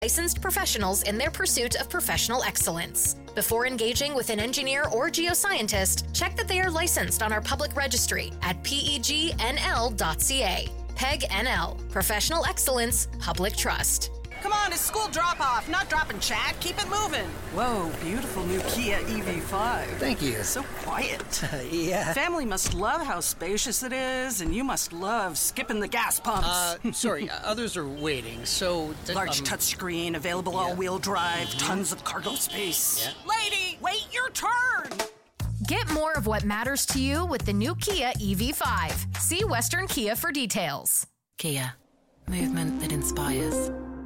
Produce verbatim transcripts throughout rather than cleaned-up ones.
licensed professionals in their pursuit of professional excellence. Before engaging with an engineer or geoscientist, check that they are licensed on our public registry at P E G N L dot C A. P E G N L, Professional Excellence, Public Trust. Come on, it's school drop-off, not dropping chat. Keep it moving. Whoa, beautiful new Kia E V five. Thank you. So quiet. Uh, yeah. Family must love how spacious it is, and you must love skipping the gas pumps. Uh, sorry, others are waiting, so... Th- Large um, touchscreen, available yeah. all-wheel drive, Mm-hmm. tons of cargo space. Yeah. Lady, wait your turn! Get more of what matters to you with the new Kia E V five. See Western Kia for details. Kia. Movement that inspires.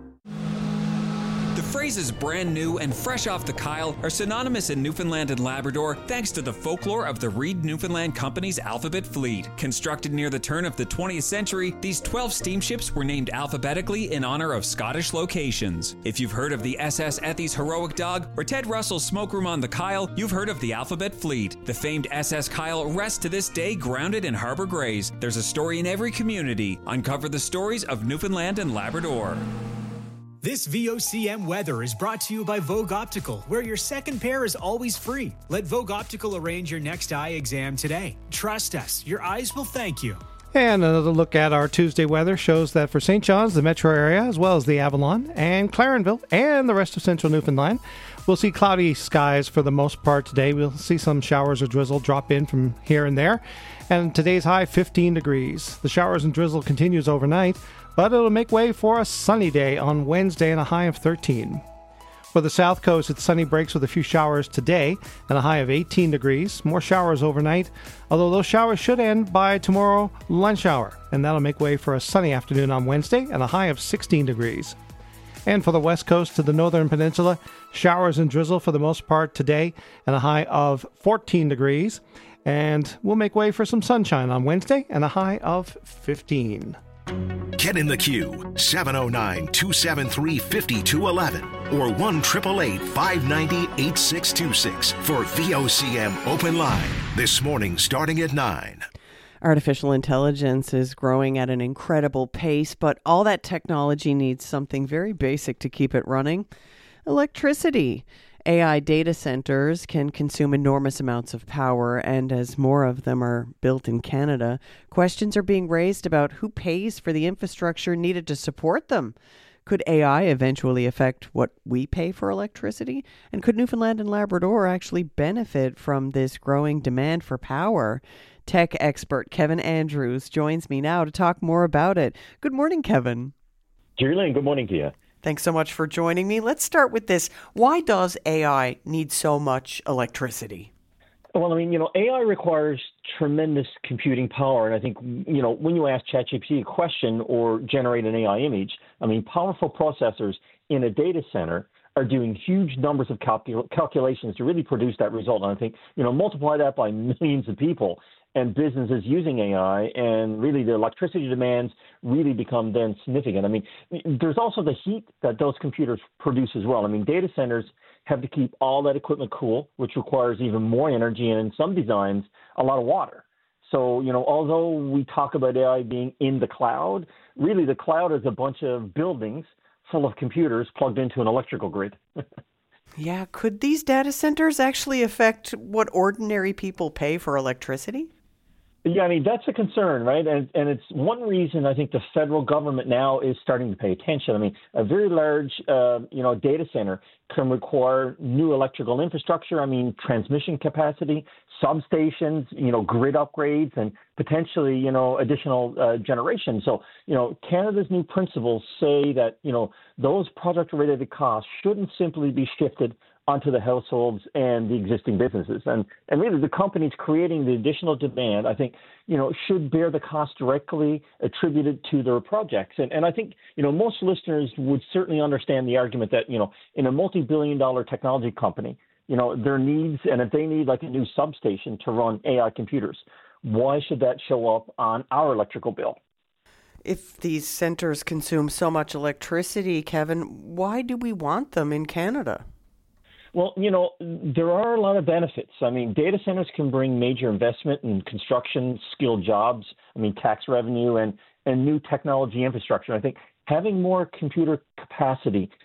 The phrases brand new and fresh off the Kyle are synonymous in Newfoundland and Labrador thanks to the folklore of the Reed Newfoundland Company's Alphabet Fleet. Constructed near the turn of the twentieth century, these twelve steamships were named alphabetically in honor of Scottish locations. If you've heard of the S S Ethy's Heroic Dog or Ted Russell's Smoke Room on the Kyle, you've heard of the Alphabet Fleet. The famed S S Kyle rests to this day grounded in Harbour Grays. There's a story in every community. Uncover the stories of Newfoundland and Labrador. This V O C M weather is brought to you by Vogue Optical, where your second pair is always free. Let Vogue Optical arrange your next eye exam today. Trust us, your eyes will thank you. And another look at our Tuesday weather shows that for Saint John's, the metro area, as well as the Avalon and Clarenville and the rest of central Newfoundland, we'll see cloudy skies for the most part today. We'll see some showers or drizzle drop in from here and there. And today's high, fifteen degrees. The showers and drizzle continues overnight, but it'll make way for a sunny day on Wednesday and a high of thirteen. For the south coast, it's sunny breaks with a few showers today and a high of eighteen degrees. More showers overnight, although those showers should end by tomorrow lunch hour, and that'll make way for a sunny afternoon on Wednesday and a high of sixteen degrees. And for the west coast to the northern peninsula, showers and drizzle for the most part today and a high of fourteen degrees. And we'll make way for some sunshine on Wednesday and a high of fifteen. Get in the queue, seven oh nine, two seven three, five two one one or one eight eight eight, five nine zero, eight six two six for V O C M Open Line. This morning starting at nine. Artificial intelligence is growing at an incredible pace, but all that technology needs something very basic to keep it running: electricity. A I data centers can consume enormous amounts of power, and as more of them are built in Canada, questions are being raised about who pays for the infrastructure needed to support them. Could A I eventually affect what we pay for electricity? And could Newfoundland and Labrador actually benefit from this growing demand for power? Tech expert Kevin Andrews joins me now to talk more about it. Good morning, Kevin. Julian, good morning to you. Thanks so much for joining me. Let's start with this. Why does A I need so much electricity? Well, I mean, you know, A I requires tremendous computing power. And I think, you know, when you ask ChatGPT a question or generate an A I image, I mean, powerful processors in a data center are doing huge numbers of calcul- calculations to really produce that result. And I think, you know, multiply that by millions of people and businesses using A I, and really the electricity demands really become then significant. I mean, there's also the heat that those computers produce as well. I mean, data centers have to keep all that equipment cool, which requires even more energy, and in some designs, a lot of water. So, you know, although we talk about A I being in the cloud, really the cloud is a bunch of buildings full of computers plugged into an electrical grid. Yeah, could these data centers actually affect what ordinary people pay for electricity? Yeah, I mean, that's a concern, right? And and it's one reason I think the federal government now is starting to pay attention. I mean, a very large, uh, you know, data center can require new electrical infrastructure. I mean, transmission capacity, substations, you know, grid upgrades, and potentially, you know, additional uh, generation. So, you know, Canada's new principles say that, you know, those project-related costs shouldn't simply be shifted onto the households and the existing businesses. And and really the companies creating the additional demand, I think, you know, should bear the cost directly attributed to their projects. And and I think, you know, most listeners would certainly understand the argument that, you know, in a multi-billion dollar technology company, you know, their needs, and if they need like a new substation to run A I computers, why should that show up on our electrical bill? If these centers consume so much electricity, Kevin, why do we want them in Canada? Well, you know, there are a lot of benefits. I mean, data centers can bring major investment in construction, skilled jobs, I mean, tax revenue, and, and new technology infrastructure. I think having more computer capacity